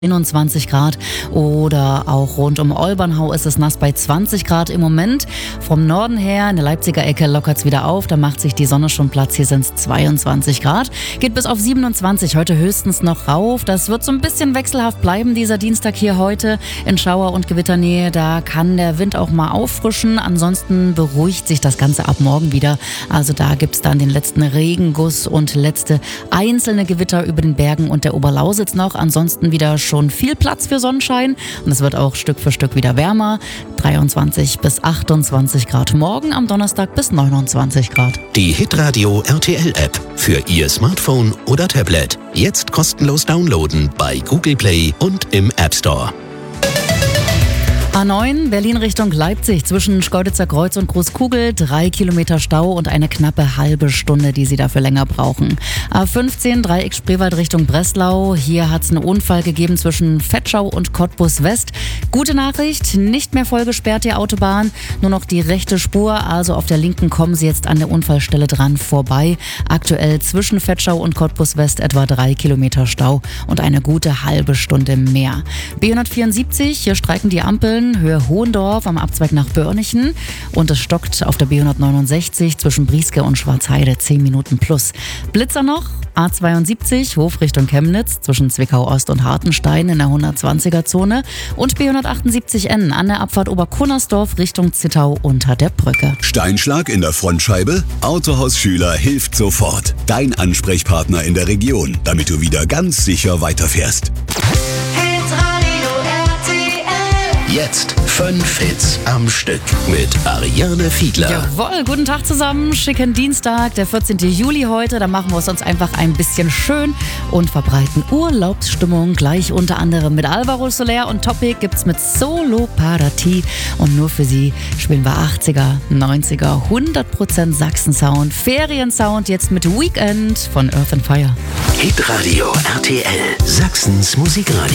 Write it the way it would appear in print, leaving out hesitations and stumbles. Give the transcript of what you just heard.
21 Grad oder auch rund um Olbernhau ist es nass bei 20 Grad im Moment. Vom Norden her in der Leipziger Ecke lockert es wieder auf, da macht sich die Sonne schon Platz. Hier sind es 22 Grad, geht bis auf 27, heute höchstens noch rauf. Das wird so ein bisschen wechselhaft bleiben, dieser Dienstag hier heute in Schauer- und Gewitternähe. Da kann der Wind auch mal auffrischen, ansonsten beruhigt sich das Ganze ab morgen wieder. Also da gibt es dann den letzten Regenguss und letzte einzelne Gewitter über den Bergen und der Oberlausitz noch. Ansonsten wieder schon viel Platz für Sonnenschein und es wird auch Stück für Stück wieder wärmer. 23 bis 28 Grad morgen, am Donnerstag bis 29 Grad. Die Hitradio RTL App für Ihr Smartphone oder Tablet. Jetzt kostenlos downloaden bei Google Play und im App Store. A9 Berlin Richtung Leipzig zwischen Schkeuditzer Kreuz und Großkugel 3 Kilometer Stau und eine knappe halbe Stunde, die Sie dafür länger brauchen. A15 Dreieck Spreewald Richtung Breslau. Hier hat es einen Unfall gegeben zwischen Vetschau und Cottbus West. Gute Nachricht, nicht mehr voll gesperrt die Autobahn, nur noch die rechte Spur, also auf der linken kommen Sie jetzt an der Unfallstelle dran vorbei. Aktuell zwischen Vetschau und Cottbus West etwa 3 Kilometer Stau und eine gute halbe Stunde mehr. B174, hier streiken die Ampeln. Höhe Hohendorf am Abzweig nach Börnichen und es stockt auf der B169 zwischen Brieske und Schwarzheide 10 Minuten plus. Blitzer noch, A72 Hof Richtung Chemnitz zwischen Zwickau Ost und Hartenstein in der 120er Zone und B178N an der Abfahrt Oberkunnersdorf Richtung Zittau unter der Brücke. Steinschlag in der Frontscheibe? Autohaus Schüler hilft sofort. Dein Ansprechpartner in der Region, damit du wieder ganz sicher weiterfährst. Jetzt 5 Hits am Stück mit Ariane Fiedler. Jawohl, guten Tag zusammen. Schicken Dienstag, der 14. Juli heute. Da machen wir es uns einfach ein bisschen schön und verbreiten Urlaubsstimmung. Gleich unter anderem mit Alvaro Soler und Topic gibt's mit Solo Parati. Und nur für Sie spielen wir 80er, 90er, 100% Sachsen-Sound, Ferien-Sound. Jetzt mit Weekend von Earth and Fire. Hitradio RTL, Sachsens Musikradio.